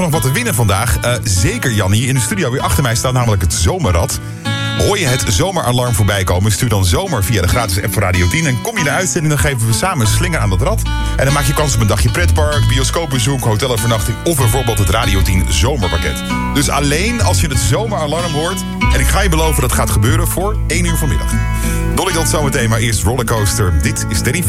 Nog wat te winnen vandaag. Zeker Jannie, in de studio weer achter mij staat namelijk het zomerrad. Hoor je het zomeralarm voorbij komen? Stuur dan zomer via de gratis app van Radio 10. En kom je de uitzending, dan geven we samen een slinger aan dat rad. En dan maak je kans op een dagje pretpark, bioscoopbezoek, hotelovernachting of bijvoorbeeld het Radio 10 zomerpakket. Dus alleen als je het zomeralarm hoort. En ik ga je beloven dat gaat gebeuren voor 1 uur vanmiddag. Dolly dat zometeen, maar eerst Rollercoaster. Dit is Terry